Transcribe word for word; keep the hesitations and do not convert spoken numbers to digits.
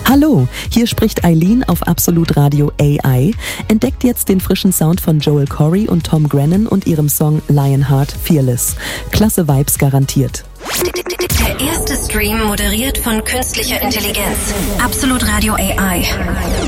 Hallo, hier spricht Eileen auf Absolut Radio A I. Entdeckt jetzt den frischen Sound von Joel Corry und Tom Grennan und ihrem Song Lionheart Fearless. Klasse Vibes garantiert. Der erste Stream moderiert von künstlicher Intelligenz. Absolut Radio A I.